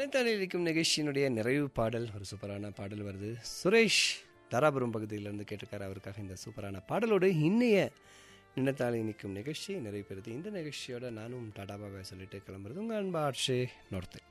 நினைத்தாலே இருக்கும் நிகழ்ச்சியினுடைய நிறைவு பாடல், ஒரு சூப்பரான பாடல் வருது. சுரேஷ் தாராபுரம் பகுதியிலிருந்து கேட்டிருக்காரு. அவருக்காக இந்த சூப்பரான பாடலோடு இன்னைய நினைத்தாலே நிற்கும் நிகழ்ச்சி நிறைவு பெறுது. இந்த நிகழ்ச்சியோட நானும் டாடாபாவை சொல்லிட்டு கிளம்புறது உங்கள் அன்பா ஆட்சி நோர்த்து.